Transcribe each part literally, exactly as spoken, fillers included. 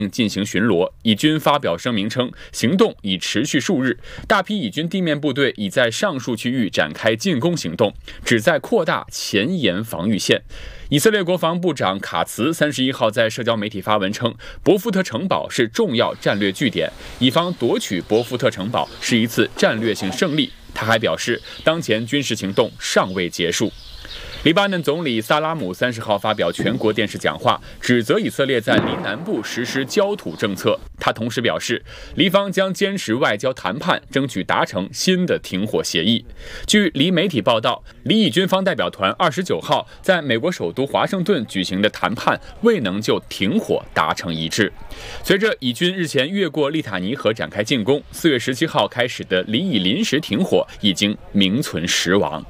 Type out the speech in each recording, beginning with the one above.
进行巡逻。以军发表声明称，行动已持续数日，大批以军地面部队已在上述区域展开进攻行动，旨在扩大前沿防御线。以色列国防部长卡茨三十一号在社交媒体发文称，博福特城堡是重要战略据点，以方夺取博福特城堡是一次战略性胜利。他还表示，当前军事行动尚未结束。黎巴嫩总理萨拉姆三十号发表全国电视讲话，指责以色列在黎南部实施焦土政策。他同时表示，黎方将坚持外交谈判，争取达成新的停火协议。据黎媒体报道，黎以军方代表团二十九号在美国首都华盛顿举行的谈判未能就停火达成一致。随着以军日前越过利塔尼河展开进攻，四月十七号开始的黎以临时停火已经名存实亡。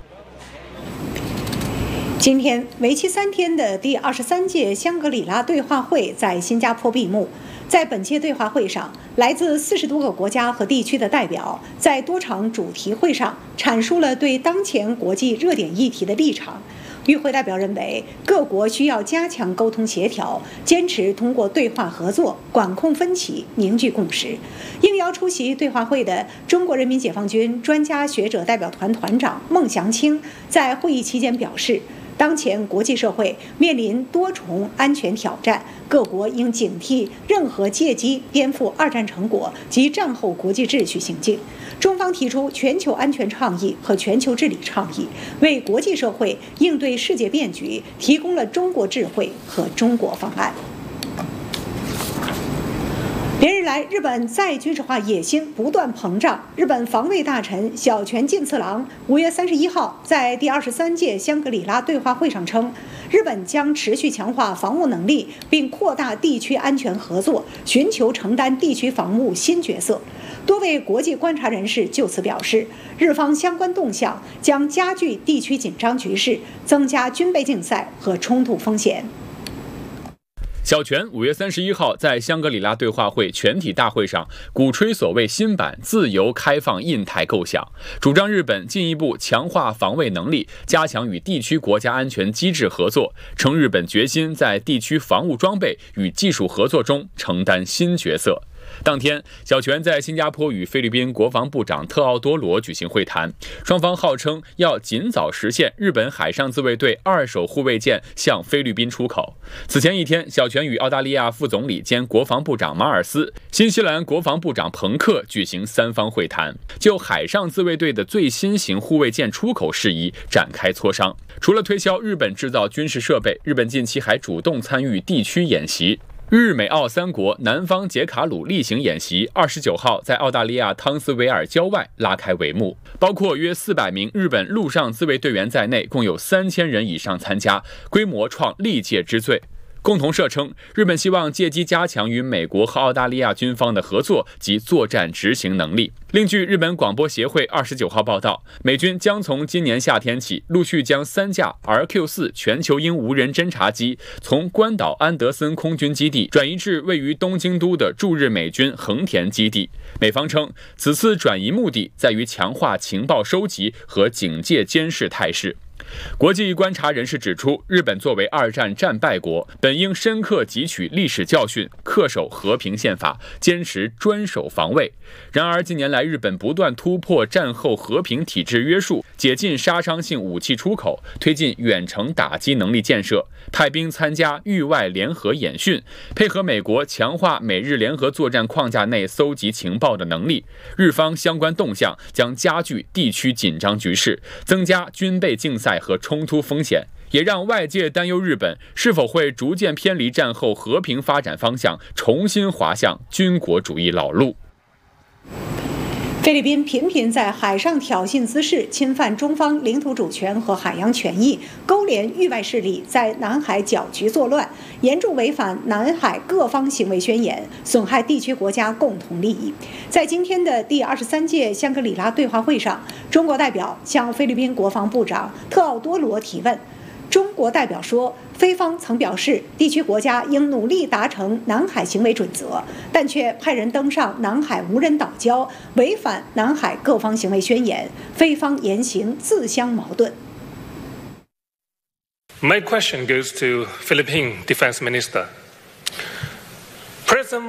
今天，为期三天的第二十三届香格里拉对话会在新加坡闭幕。在本届对话会上，来自四十多个国家和地区的代表在多场主题会上阐述了对当前国际热点议题的立场。与会代表认为，各国需要加强沟通协调，坚持通过对话合作管控分歧，凝聚共识。应邀出席对话会的中国人民解放军专家学者代表团团长孟祥青在会议期间表示，当前国际社会面临多重安全挑战，各国应警惕任何借机颠覆二战成果及战后国际秩序行径。中方提出全球安全倡议和全球治理倡议，为国际社会应对世界变局提供了中国智慧和中国方案。连日来，日本再军事化野心不断膨胀。日本防卫大臣小泉进次郎五月三十一号在第二十三届香格里拉对话会上称，日本将持续强化防务能力，并扩大地区安全合作，寻求承担地区防务新角色。多位国际观察人士就此表示，日方相关动向将加剧地区紧张局势，增加军备竞赛和冲突风险。 小泉五月三十一号在香格里拉对话会全体大会上鼓吹所谓新版自由开放印太构想，主张日本进一步强化防卫能力，加强与地区国家安全机制合作，称日本决心在地区防务装备与技术合作中承担新角色。当天，小泉在新加坡与菲律宾国防部长特奥多罗举行会谈，双方号称要尽早实现日本海上自卫队二手护卫舰向菲律宾出口。此前一天，小泉与澳大利亚副总理兼国防部长马尔斯、新西兰国防部长彭克举行三方会谈，就海上自卫队的最新型护卫舰出口事宜展开磋商。除了推销日本制造军事设备，日本近期还主动参与地区演习。日美澳三国南方杰卡鲁例行演习二十九号在澳大利亚汤斯维尔郊外拉开帷幕，包括约四百名日本陆上自卫队员在内，共有三千人以上参加，规模创历届之最。共同社称，日本希望借机加强与美国和澳大利亚军方的合作及作战执行能力。另据日本广播协会二十九号报道，美军将从今年夏天起陆续将三架 R Q 四 全球鹰无人侦察机从关岛安德森空军基地转移至位于东京都的驻日美军横田基地。美方称，此次转移目的在于强化情报收集和警戒监视态势。国际观察人士指出，日本作为二战战败国，本应深刻汲取历史教训，恪守和平宪法，坚持专守防卫。然而，近年来日本不断突破战后和平体制约束，解禁杀伤性武器出口，推进远程打击能力建设，派兵参加域外联合演训，配合美国强化美日联合作战框架内搜集情报的能力。日方相关动向将加剧地区紧张局势，增加军备竞赛和冲突风险，也让外界担忧日本是否会逐渐偏离战后和平发展方向，重新滑向军国主义老路。 菲律宾频频在海上挑衅滋事，侵犯中方领土主权和海洋权益，勾连域外势力在南海搅局作乱，严重违反南海各方行为宣言，损害地区国家共同利益。在今天的第二十三届香格里拉对话会上，中国代表向菲律宾国防部长特奥多罗提问。中国代表说，菲方曾表示地区国家应努力达成南海行为准则，但却派人登上南海无人岛礁，违反南海各方行为宣言，菲方言行自相矛盾。 My question goes to Philippine Defense Minister. President